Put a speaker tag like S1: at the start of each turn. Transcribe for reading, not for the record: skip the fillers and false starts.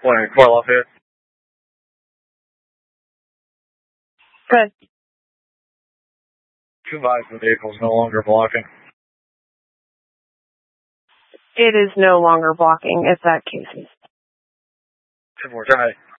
S1: Morning, Fort Lafayette.
S2: Good.
S1: Two vehicles no longer blocking.
S2: It is no longer blocking. It's at Casey's.
S1: 10-4, 10-8.